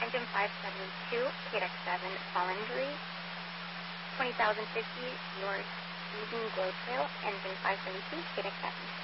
Engine 572, KDX7, Foundry, 20,050 North Eden Glow Trail, Engine 572, KDX7.